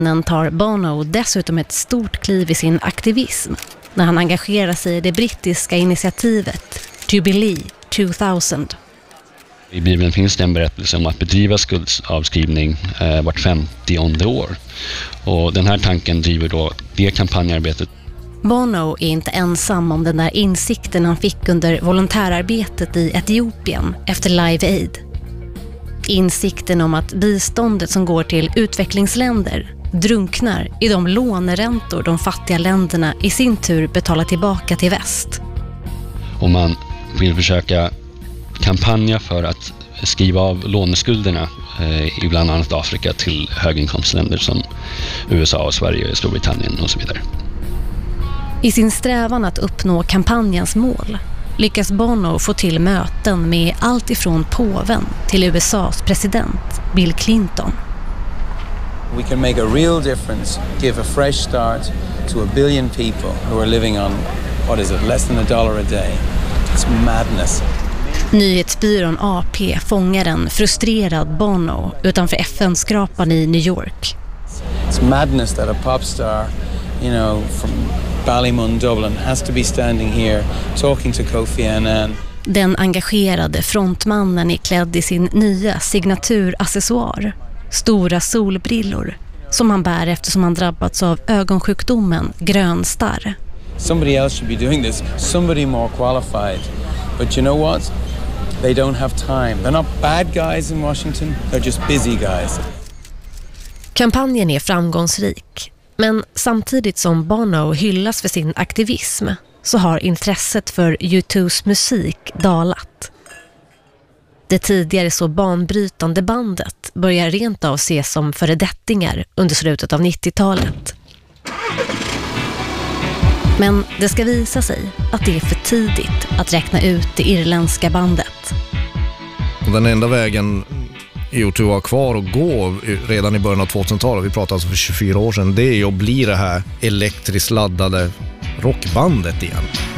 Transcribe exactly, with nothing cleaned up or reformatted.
tar Bono dessutom ett stort kliv i sin aktivism när han engagerar sig i det brittiska initiativet Jubilee tusen. I Bibeln finns det en berättelse om att bedriva skuldavskrivning eh, vart femtionde år. Och den här tanken driver då det kampanjarbetet. Bono är inte ensam om den där insikten han fick under volontärarbetet i Etiopien efter Live Aid. Insikten om att biståndet som går till utvecklingsländer drunknar i de låneräntor de fattiga länderna i sin tur betalar tillbaka till väst. Om man vill försöka kampanja för att skriva av låneskulderna eh, i bland annat Afrika till höginkomstländer som U S A och Sverige, Storbritannien och så vidare. I sin strävan att uppnå kampanjens mål lyckas Bono få till möten med allt ifrån påven till U S A:s president Bill Clinton. We can make a real difference, give a fresh start to a billion people who are living on, what is it, less than a dollar a day. It's madness. Nyhetsbyrån A P fångar en frustrerad Bono utanför F N-skrapan i New York. It's madness that a popstar, you know, from Ballymun, Dublin, has to be standing here talking to Kofi Annan. Den engagerade frontmannen är klädd i sin nya signaturaccessoar, stora solbrillor, som han bär eftersom han drabbats av ögonsjukdomen grön starr. Somebody else should be doing this, somebody more qualified. But you know what? They don't have time. They're not bad guys in Washington, they're just busy guys. Kampanjen är framgångsrik, men samtidigt som Bono hyllas för sin aktivism så har intresset för U two:s musik dalat. Det tidigare så banbrytande bandet börjar rent av ses som föredettingar under slutet av nittiotalet. Men det ska visa sig att det är för tidigt att räkna ut det irländska bandet. Den enda vägen U two har kvar att gå redan i början av tvåtusentalet, vi pratar alltså för tjugofyra år sedan, det är ju att bli det här elektriskt laddade rockbandet igen.